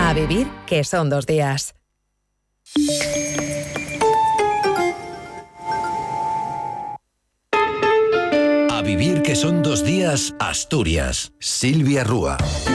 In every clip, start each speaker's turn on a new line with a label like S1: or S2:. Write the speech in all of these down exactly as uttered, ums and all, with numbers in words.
S1: A vivir, que son dos días.
S2: A vivir, que son dos días, Asturias. Silvia Rúa.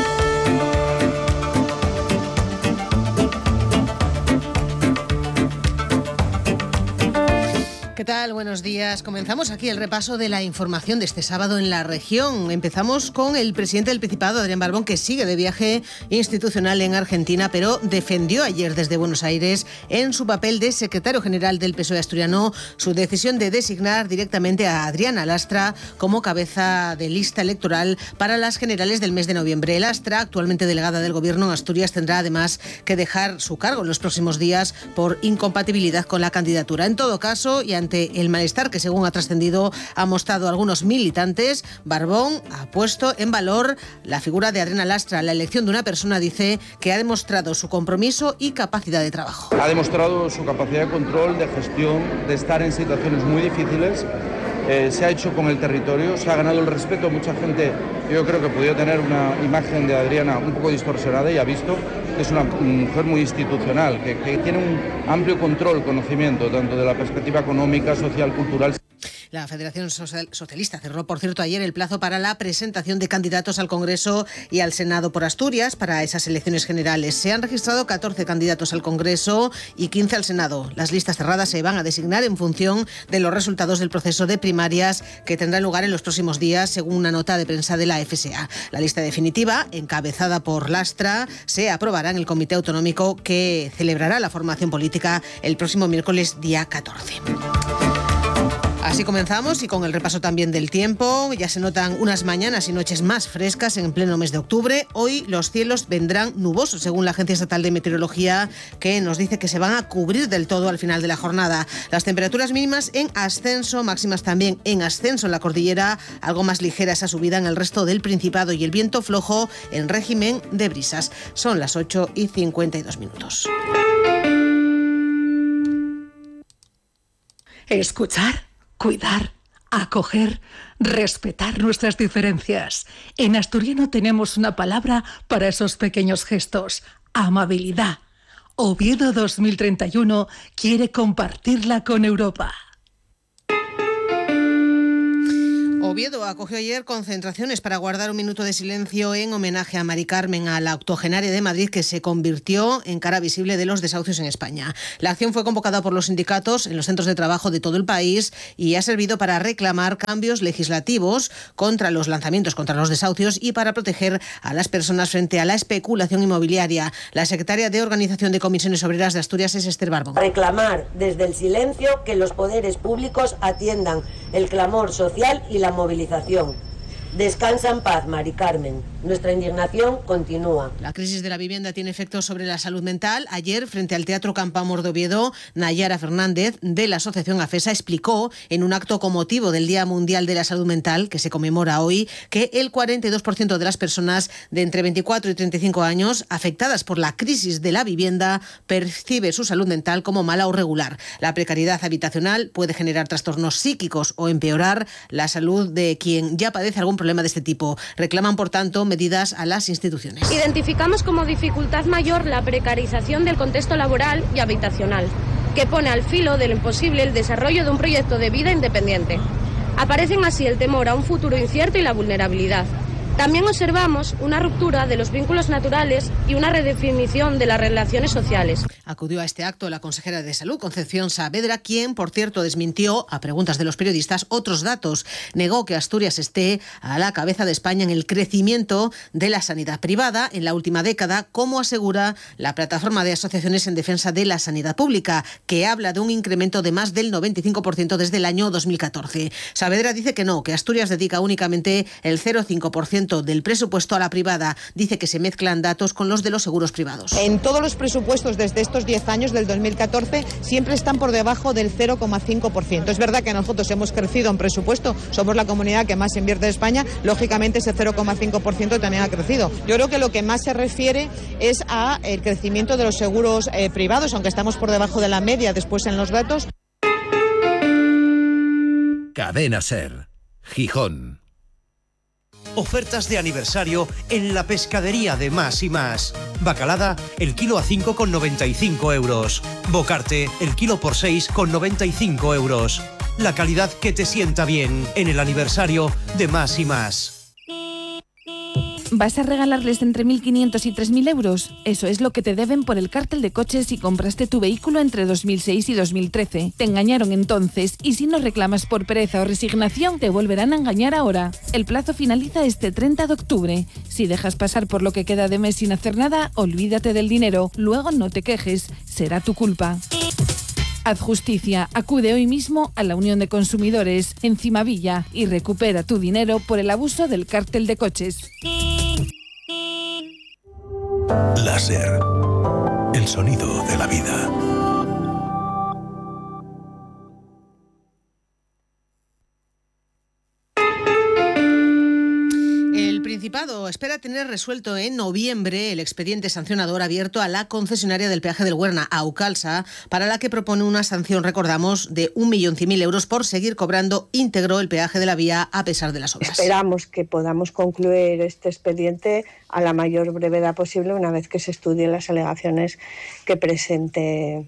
S3: ¿Qué tal? Buenos días. Comenzamos aquí el repaso de la información de este sábado en la región. Empezamos con el presidente del Principado, Adrián Barbón, que sigue de viaje institucional en Argentina, pero defendió ayer desde Buenos Aires, en su papel de secretario general del P S O E asturiano, su decisión de designar directamente a Adriana Lastra como cabeza de lista electoral para las generales del mes de noviembre. Lastra, actualmente delegada del Gobierno en Asturias, tendrá además que dejar su cargo en los próximos días por incompatibilidad con la candidatura. En todo caso, y ante el malestar que, según ha trascendido, ha mostrado algunos militantes, Barbón ha puesto en valor la figura de Adriana Lastra. La elección de una persona, dice, que ha demostrado su compromiso y capacidad de trabajo.
S4: Ha demostrado su capacidad de control, de gestión, de estar en situaciones muy difíciles. Eh, se ha hecho con el territorio, se ha ganado el respeto. Mucha gente, yo creo que podía tener una imagen de Adriana un poco distorsionada, y ha visto que es una mujer muy institucional, que, que tiene un amplio control, conocimiento, tanto de la perspectiva económica, social, cultural.
S3: La Federación Socialista cerró, por cierto, ayer el plazo para la presentación de candidatos al Congreso y al Senado por Asturias para esas elecciones generales. Se han registrado catorce candidatos al Congreso y quince al Senado. Las listas cerradas se van a designar en función de los resultados del proceso de primarias que tendrá lugar en los próximos días, según una nota de prensa de la F S A. La lista definitiva, encabezada por Lastra, se aprobará en el Comité Autonómico, que celebrará la formación política el próximo miércoles día catorce. Así comenzamos, y con el repaso también del tiempo. Ya se notan unas mañanas y noches más frescas en pleno mes de octubre. Hoy los cielos vendrán nubosos, según la Agencia Estatal de Meteorología, que nos dice que se van a cubrir del todo al final de la jornada. Las temperaturas mínimas en ascenso, máximas también en ascenso en la cordillera, algo más ligera esa subida en el resto del Principado, y el viento flojo en régimen de brisas. Son las ocho y cincuenta y dos minutos.
S5: Escuchar, cuidar, acoger, respetar nuestras diferencias. En asturiano tenemos una palabra para esos pequeños gestos: amabilidad. Oviedo dos mil treinta y uno quiere compartirla con Europa.
S3: Oviedo acogió ayer concentraciones para guardar un minuto de silencio en homenaje a Mari Carmen, a la octogenaria de Madrid que se convirtió en cara visible de los desahucios en España. La acción fue convocada por los sindicatos en los centros de trabajo de todo el país y ha servido para reclamar cambios legislativos contra los lanzamientos contra los desahucios y para proteger a las personas frente a la especulación inmobiliaria. La secretaria de Organización de Comisiones Obreras de Asturias es Esther Barbón.
S6: Reclamar desde el silencio que los poderes públicos atiendan el clamor social y la movilización. Descansa en paz, Mari Carmen. Nuestra indignación continúa.
S3: La crisis de la vivienda tiene efectos sobre la salud mental. Ayer, frente al Teatro Campoamor de Oviedo, Nayara Fernández, de la Asociación AFESA, explicó en un acto con motivo del Día Mundial de la Salud Mental, que se conmemora hoy, que el cuarenta y dos por ciento de las personas de entre veinticuatro y treinta y cinco años afectadas por la crisis de la vivienda percibe su salud mental como mala o regular. La precariedad habitacional puede generar trastornos psíquicos o empeorar la salud de quien ya padece algún problema de este tipo. Reclaman, por tanto, medidas a las instituciones.
S7: Identificamos como dificultad mayor la precarización del contexto laboral y habitacional, que pone al filo de lo imposible el desarrollo de un proyecto de vida independiente. Aparecen así el temor a un futuro incierto y la vulnerabilidad. También observamos una ruptura de los vínculos naturales y una redefinición de las relaciones sociales.
S3: Acudió a este acto la consejera de Salud, Concepción Saavedra, quien, por cierto, desmintió, a preguntas de los periodistas, otros datos. Negó que Asturias esté a la cabeza de España en el crecimiento de la sanidad privada en la última década, como asegura la plataforma de asociaciones en defensa de la sanidad pública, que habla de un incremento de más del noventa y cinco por ciento desde el año dos mil catorce. Saavedra dice que no, que Asturias dedica únicamente el cero coma cinco por ciento del presupuesto a la privada. Dice que se mezclan datos con los de los seguros privados.
S8: En todos los presupuestos desde estos diez años, del dos mil catorce, siempre están por debajo del cero coma cinco por ciento. Es verdad que nosotros hemos crecido en presupuesto, somos la comunidad que más invierte de España, lógicamente ese cero coma cinco por ciento también ha crecido. Yo creo que lo que más se refiere es a el crecimiento de los seguros eh, privados, aunque estamos por debajo de la media después en los datos.
S2: Cadena SER, Gijón.
S9: Ofertas de aniversario en la pescadería de Más y Más. Bacalada, el kilo a cinco con noventa y cinco euros. Bocarte, el kilo por seis con noventa y cinco euros. La calidad que te sienta bien en el aniversario de Más y Más.
S10: ¿Vas a regalarles entre mil quinientos y tres mil euros? Eso es lo que te deben por el cártel de coches si compraste tu vehículo entre dos mil seis y dos mil trece. Te engañaron entonces y si no reclamas por pereza o resignación, te volverán a engañar ahora. El plazo finaliza este treinta de octubre. Si dejas pasar por lo que queda de mes sin hacer nada, olvídate del dinero. Luego no te quejes, será tu culpa. Haz justicia, acude hoy mismo a la Unión de Consumidores en Cimavilla y recupera tu dinero por el abuso del cártel de coches.
S11: Láser, el sonido de la vida.
S3: El Principado espera tener resuelto en noviembre el expediente sancionador abierto a la concesionaria del peaje del Huerna, Aucalsa, para la que propone una sanción, recordamos, de un millón cien mil euros por seguir cobrando íntegro el peaje de la vía a pesar de las obras.
S12: Esperamos que podamos concluir este expediente a la mayor brevedad posible una vez que se estudien las alegaciones que presente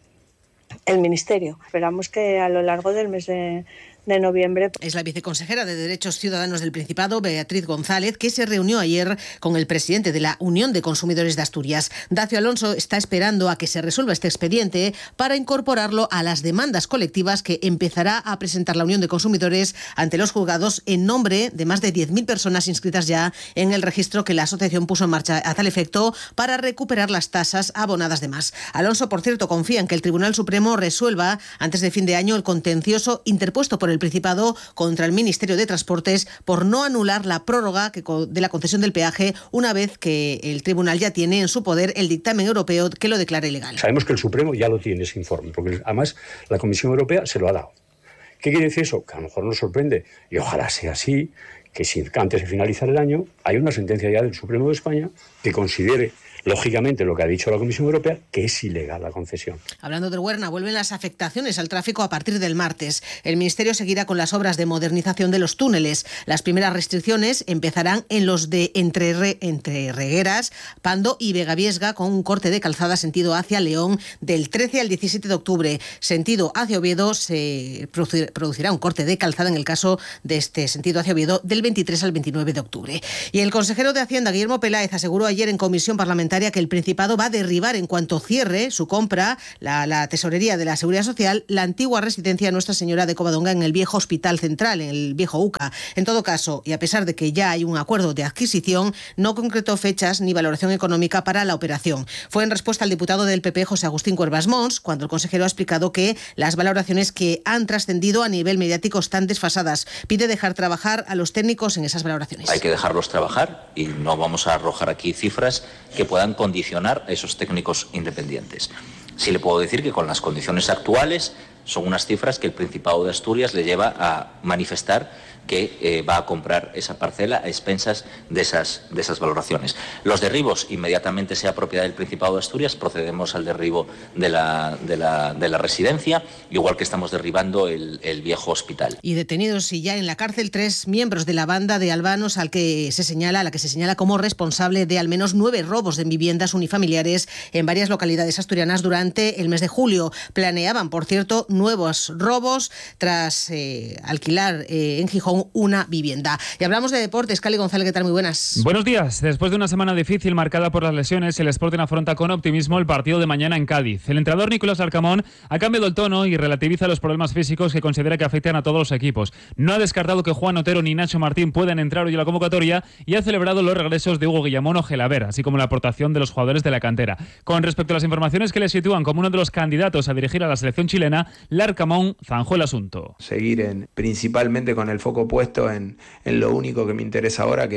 S12: el Ministerio. Esperamos que a lo largo del mes de de noviembre.
S3: Es la viceconsejera de Derechos Ciudadanos del Principado, Beatriz González, que se reunió ayer con el presidente de la Unión de Consumidores de Asturias. Dacio Alonso está esperando a que se resuelva este expediente para incorporarlo a las demandas colectivas que empezará a presentar la Unión de Consumidores ante los juzgados en nombre de más de diez mil personas inscritas ya en el registro que la asociación puso en marcha a tal efecto para recuperar las tasas abonadas de más. Alonso, por cierto, confía en que el Tribunal Supremo resuelva antes de fin de año el contencioso interpuesto por el Principado contra el Ministerio de Transportes por no anular la prórroga de la concesión del peaje una vez que el tribunal ya tiene en su poder el dictamen europeo que lo declara ilegal.
S13: Sabemos que el Supremo ya lo tiene ese informe, porque además la Comisión Europea se lo ha dado. ¿Qué quiere decir eso? Que a lo mejor nos sorprende, y ojalá sea así, que si antes de finalizar el año hay una sentencia ya del Supremo de España que considere, lógicamente, lo que ha dicho la Comisión Europea, que es ilegal la concesión.
S3: Hablando del Huerna, vuelven las afectaciones al tráfico a partir del martes. El Ministerio seguirá con las obras de modernización de los túneles. Las primeras restricciones empezarán en los de entre, Re, entre Regueras, Pando y Vegaviesga, con un corte de calzada sentido hacia León del trece al diecisiete de octubre. Sentido hacia Oviedo se producirá un corte de calzada en el caso de este sentido hacia Oviedo del veintitrés al veintinueve de octubre. Y el consejero de Hacienda, Guillermo Peláez, aseguró ayer en comisión parlamentaria que el Principado va a derribar en cuanto cierre su compra, la, la tesorería de la Seguridad Social, la antigua residencia Nuestra Señora de Covadonga en el viejo Hospital Central, en el viejo U C A. En todo caso, y a pesar de que ya hay un acuerdo de adquisición, no concretó fechas ni valoración económica para la operación. Fue en respuesta al diputado del P P, José Agustín Cuervas Mons, cuando el consejero ha explicado que las valoraciones que han trascendido a nivel mediático están desfasadas. Pide dejar trabajar a los técnicos en esas valoraciones.
S14: Hay que dejarlos trabajar y no vamos a arrojar aquí cifras que puedan condicionar a esos técnicos independientes. Sí le puedo decir que con las condiciones actuales son unas cifras que el Principado de Asturias le lleva a manifestar que eh, va a comprar esa parcela a expensas de esas, de esas valoraciones. Los derribos, inmediatamente sea propiedad del Principado de Asturias, procedemos al derribo de la, de la, de la residencia, igual que estamos derribando el, el viejo hospital.
S3: Y detenidos y ya en la cárcel tres miembros de la banda de albanos al que se señala, a la que se señala como responsable de al menos nueve robos de viviendas unifamiliares en varias localidades asturianas durante el mes de julio. Planeaban, por cierto, nuevos robos tras eh, alquilar eh, en Gijón una vivienda. Y hablamos de deportes. Cali González, ¿qué tal? Muy buenas.
S15: Buenos días. Después de una semana difícil marcada por las lesiones, el Sporting afronta con optimismo el partido de mañana en Cádiz. El entrenador Nicolás Arcamón ha cambiado el tono y relativiza los problemas físicos que considera que afectan a todos los equipos. No ha descartado que Juan Otero ni Nacho Martín puedan entrar hoy a la convocatoria y ha celebrado los regresos de Hugo Guillamón o Gelaber, así como la aportación de los jugadores de la cantera. Con respecto a las informaciones que le sitúan como uno de los candidatos a dirigir a la selección chilena, Arcamón zanjó el asunto.
S16: Seguir en, principalmente con el foco puesto en, en lo único que me interesa ahora, que es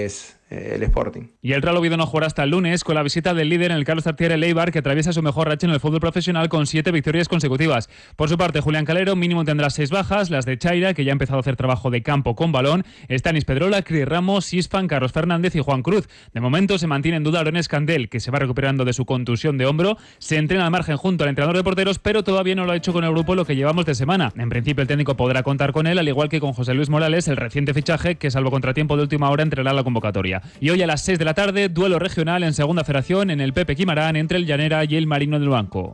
S16: eh, el Sporting.
S15: Y el Real Oviedo no jugará hasta el lunes con la visita del líder en el Carlos Tartiere Eibar, que atraviesa su mejor racha en el fútbol profesional con siete victorias consecutivas. Por su parte, Julián Calero mínimo tendrá seis bajas, las de Chaira, que ya ha empezado a hacer trabajo de campo con balón, Stanis Pedrola, Cris Ramos, Isfan, Carlos Fernández y Juan Cruz. De momento se mantiene en duda Lorenz Candel, que se va recuperando de su contusión de hombro, se entrena al margen junto al entrenador de porteros, pero todavía no lo ha hecho con el grupo lo que llevamos de semana. En principio el técnico podrá contar con él, al igual que con José Luis Morales, el reciente fichaje que salvo contratiempo de última hora entrará en la convocatoria. Y hoy a las seis de la tarde, duelo regional en Segunda Federación en el Pepe Quimarán entre el Llanera y el Marino del Banco.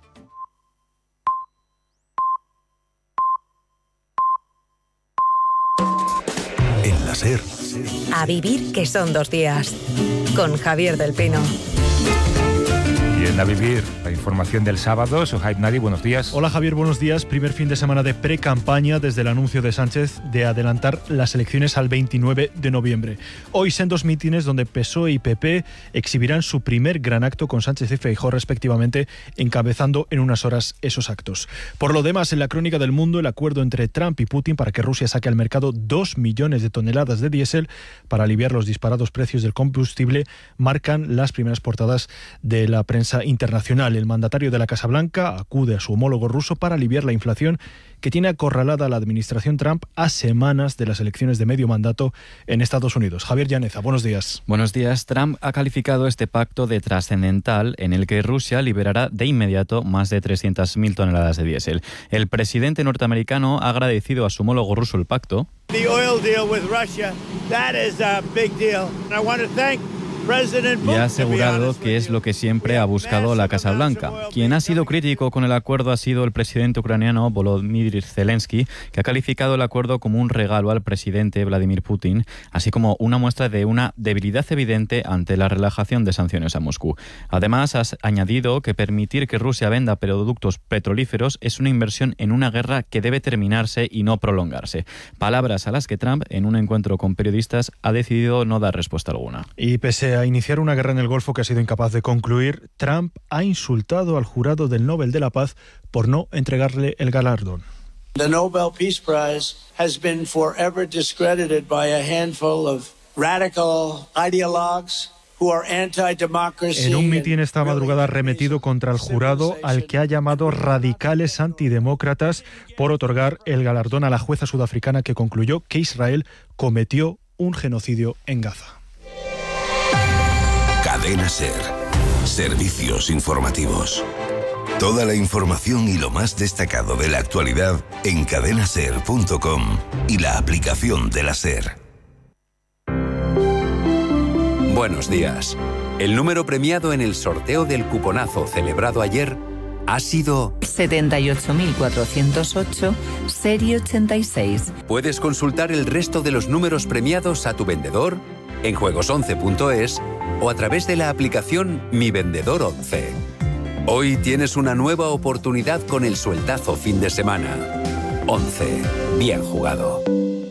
S11: En la SER.
S1: A vivir que son dos días. Con Javier del Pino.
S17: Y en A Vivir, la información del sábado. Suhaib Nadi, buenos días.
S18: Hola Javier, buenos días. Primer fin de semana de pre-campaña desde el anuncio de Sánchez de adelantar las elecciones al veintinueve de noviembre. Hoy sendos mítines donde P S O E y P P exhibirán su primer gran acto con Sánchez y Feijóo respectivamente, encabezando en unas horas esos actos. Por lo demás, en la crónica del mundo, el acuerdo entre Trump y Putin para que Rusia saque al mercado dos millones de toneladas de diésel para aliviar los disparados precios del combustible marcan las primeras portadas de la prensa internacional. El mandatario de la Casa Blanca acude a su homólogo ruso para aliviar la inflación que tiene acorralada a la administración Trump a semanas de las elecciones de medio mandato en Estados Unidos. Javier Llaneza, buenos días.
S19: Buenos días. Trump ha calificado este pacto de trascendental en el que Rusia liberará de inmediato más de trescientas mil toneladas de diésel. El presidente norteamericano ha agradecido a su homólogo ruso el pacto.
S20: The oil deal with Russia, that is a big deal. I want to thank
S19: y ha asegurado que es lo que siempre ha buscado la Casa Blanca. Quien ha sido crítico con el acuerdo ha sido el presidente ucraniano Volodymyr Zelensky, que ha calificado el acuerdo como un regalo al presidente Vladimir Putin, así como una muestra de una debilidad evidente ante la relajación de sanciones a Moscú. Además, ha añadido que permitir que Rusia venda productos petrolíferos es una inversión en una guerra que debe terminarse y no prolongarse. Palabras a las que Trump, en un encuentro con periodistas, ha decidido no dar respuesta alguna.
S18: Y pese a iniciar una guerra en el Golfo que ha sido incapaz de concluir, Trump ha insultado al jurado del Nobel de la Paz por no entregarle el galardón.
S20: The Nobel Peace Prize has been forever discredited by a handful of radical ideologues who are anti-democracy.
S18: En un mitin esta madrugada ha arremetido contra el jurado, al que ha llamado radicales antidemócratas, por otorgar el galardón a la jueza sudafricana que concluyó que Israel cometió un genocidio en Gaza.
S2: Cadena SER. Servicios informativos. Toda la información y lo más destacado de la actualidad en cadena ser punto com y la aplicación de la SER.
S21: Buenos días. El número premiado en el sorteo del cuponazo celebrado ayer ha sido
S22: setenta y ocho mil cuatrocientos ocho, serie ochenta y seis.
S21: Puedes consultar el resto de los números premiados a tu vendedor en juegos once punto es o a través de la aplicación Mi Vendedor once. Hoy tienes una nueva oportunidad con el sueltazo fin de semana. once. Bien jugado.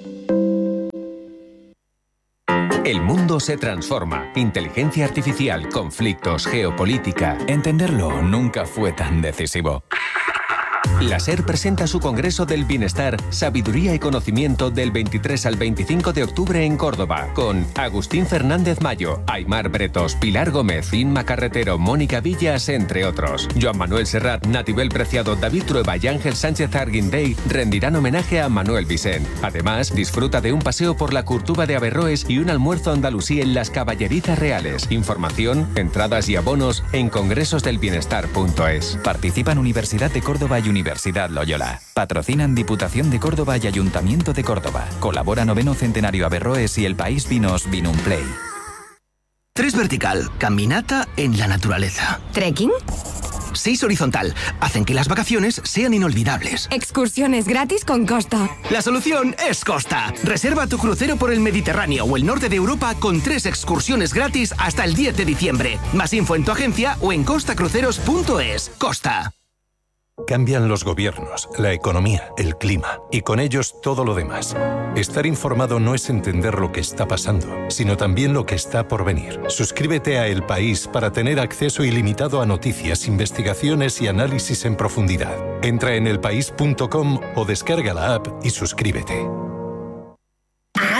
S23: El mundo se transforma. Inteligencia artificial, conflictos, geopolítica. Entenderlo nunca fue tan decisivo. La SER presenta su Congreso del Bienestar, Sabiduría y Conocimiento del veintitrés al veinticinco de octubre en Córdoba, con Agustín Fernández Mayo, Aymar Bretos, Pilar Gómez, Inma Carretero, Mónica Villas, entre otros. Joan Manuel Serrat, Natibel Preciado, David Trueba y Ángel Sánchez Arguindey rendirán homenaje a Manuel Vicent. Además, disfruta de un paseo por la Curtuba de Averroes y un almuerzo andalusí en las Caballerizas Reales. Información, entradas y abonos en congresos del bienestar punto es.
S24: Participan Universidad de Córdoba y Universidad Loyola. Patrocinan Diputación de Córdoba y Ayuntamiento de Córdoba. Colabora Noveno Centenario Averroes y El País Vinos Vinumplay.
S25: Tres vertical, caminata en la naturaleza.
S26: ¿Trekking?
S25: Seis horizontal, hacen que las vacaciones sean inolvidables.
S26: Excursiones gratis con Costa.
S25: La solución es Costa. Reserva tu crucero por el Mediterráneo o el norte de Europa con tres excursiones gratis hasta el diez de diciembre. Más info en tu agencia o en costa cruceros punto es. Costa.
S11: Cambian los gobiernos, la economía, el clima y con ellos todo lo demás. Estar informado no es entender lo que está pasando, sino también lo que está por venir. Suscríbete a El País para tener acceso ilimitado a noticias, investigaciones y análisis en profundidad. Entra en el país punto com o descarga la app y suscríbete.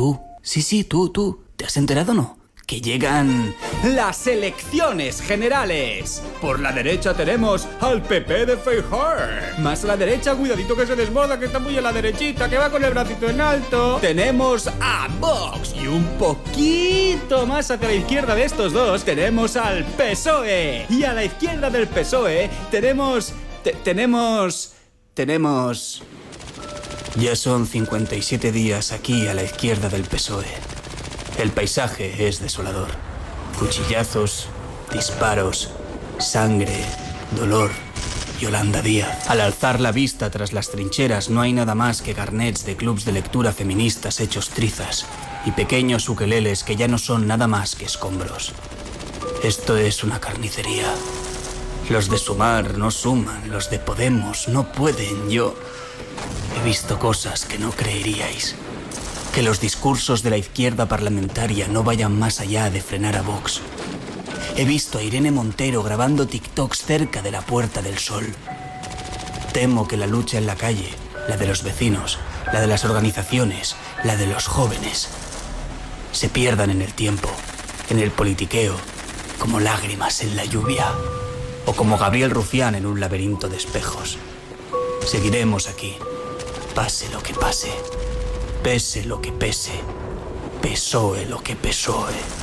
S27: tú. Sí, sí, tú, tú. ¿Te has enterado o no? Que llegan...
S1: las elecciones generales. Por la derecha tenemos al P P de Feijóo. Más a la derecha, cuidadito que se desborda, que está muy a la derechita, que va con el bracito en alto. Tenemos a Vox. Y un poquito más hacia la izquierda de estos dos tenemos al P S O E. Y a la izquierda del P S O E tenemos... te- tenemos... tenemos...
S27: Ya son cincuenta y siete días aquí a la izquierda del P S O E. El paisaje es desolador. Cuchillazos, disparos, sangre, dolor. Yolanda Díaz. Al alzar la vista tras las trincheras no hay nada más que carnets de clubs de lectura feministas hechos trizas y pequeños ukeleles que ya no son nada más que escombros. Esto es una carnicería. Los de Sumar no suman, los de Podemos no pueden. Yo he visto cosas que no creeríais. Que los discursos de la izquierda parlamentaria no vayan más allá de frenar a Vox. He visto a Irene Montero grabando TikToks cerca de la Puerta del Sol. Temo que la lucha en la calle, la de los vecinos, la de las organizaciones, la de los jóvenes, se pierdan en el tiempo, en el politiqueo, como lágrimas en la lluvia, o como Gabriel Rufián en un laberinto de espejos. Seguiremos aquí, pase lo que pase. Pese lo que pese, P S O E lo que P S O E.